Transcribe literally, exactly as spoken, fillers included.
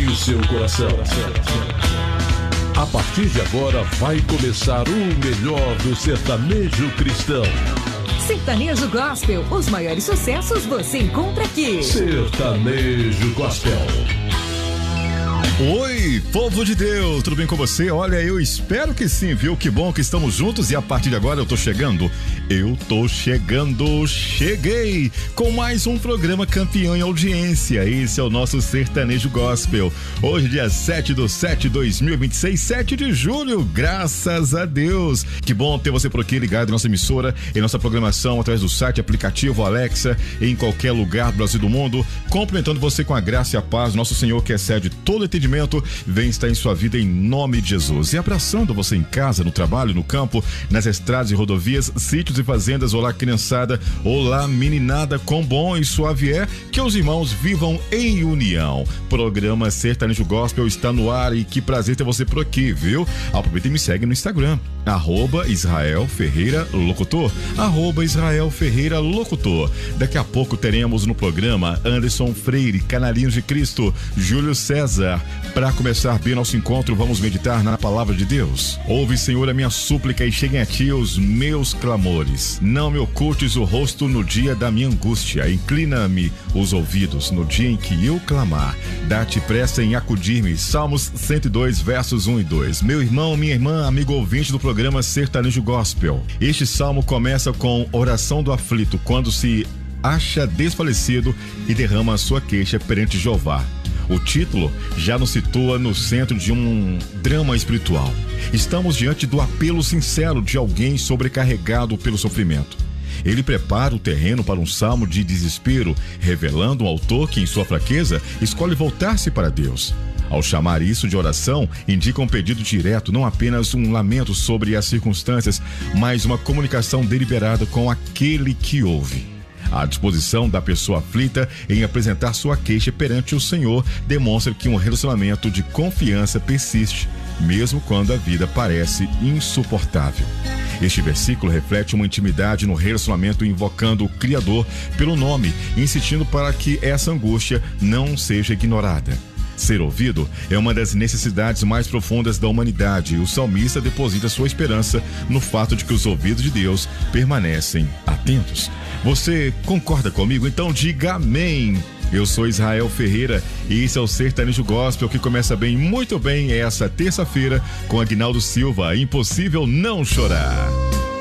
o seu coração. A partir de agora vai começar o melhor do sertanejo cristão. Sertanejo Gospel, os maiores sucessos você encontra aqui. Sertanejo Gospel. Oi, povo de Deus, tudo bem com você? Olha, eu espero que sim, viu? Que bom que estamos juntos e a partir de agora eu tô chegando. Eu tô chegando, cheguei com mais um programa campeão em audiência. Esse é o nosso Sertanejo Gospel. Hoje, dia sete de setembro de dois mil e vinte e seis, sete de julho, graças a Deus. Que bom ter você por aqui ligado em nossa emissora, em nossa programação, através do site, aplicativo, Alexa, em qualquer lugar do Brasil e do mundo. Cumprimentando você com a graça e a paz do nosso Senhor, que excede todo entendimento. Vem estar em sua vida em nome de Jesus. E abraçando você em casa, no trabalho, no campo, nas estradas e rodovias, sítios e fazendas. Olá, criançada. Olá, meninada. Com bom e suave é que os irmãos vivam em união. Programa Sertanejo Gospel está no ar e que prazer ter você por aqui, viu? Aproveita e me segue no Instagram. Arroba Israel Ferreira Locutor. Arroba Israel Ferreira Locutor. Daqui a pouco teremos no programa Anderson Freire, Canarinhos de Cristo, Júlio César. Para começar bem nosso encontro, vamos meditar na palavra de Deus. Ouve, Senhor, a minha súplica e cheguem a ti os meus clamores. Não me ocultes o rosto no dia da minha angústia. Inclina-me os ouvidos no dia em que eu clamar. Dá-te pressa em acudir-me. Salmos cento e dois, versos um e dois. Meu irmão, minha irmã, amigo ouvinte do programa Sertanejo Gospel. Este salmo começa com oração do aflito, quando se acha desfalecido e derrama a sua queixa perante Jeová. O título já nos situa no centro de um drama espiritual. Estamos diante do apelo sincero de alguém sobrecarregado pelo sofrimento. Ele prepara o terreno para um salmo de desespero, revelando um autor que, em sua fraqueza, escolhe voltar-se para Deus. Ao chamar isso de oração, indica um pedido direto, não apenas um lamento sobre as circunstâncias, mas uma comunicação deliberada com aquele que ouve. A disposição da pessoa aflita em apresentar sua queixa perante o Senhor demonstra que um relacionamento de confiança persiste, mesmo quando a vida parece insuportável. Este versículo reflete uma intimidade no relacionamento, invocando o Criador pelo nome, insistindo para que essa angústia não seja ignorada. Ser ouvido é uma das necessidades mais profundas da humanidade e o salmista deposita sua esperança no fato de que os ouvidos de Deus permanecem atentos. Você concorda comigo? Então diga amém. Eu sou Israel Ferreira e esse é o Sertanejo Gospel, que começa bem, muito bem, essa terça-feira com Aguinaldo Silva. Impossível não chorar.